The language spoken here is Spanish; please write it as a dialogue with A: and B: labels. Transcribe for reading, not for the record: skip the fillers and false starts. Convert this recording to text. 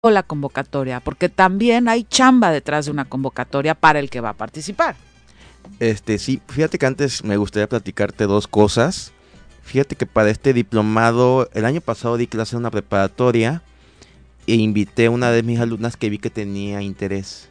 A: la convocatoria, porque también hay chamba detrás de una convocatoria para el que va a participar.
B: Sí, fíjate que antes me gustaría platicarte dos cosas. Fíjate que para este diplomado, el año pasado di clase en una preparatoria e invité a una de mis alumnas que vi que tenía interés.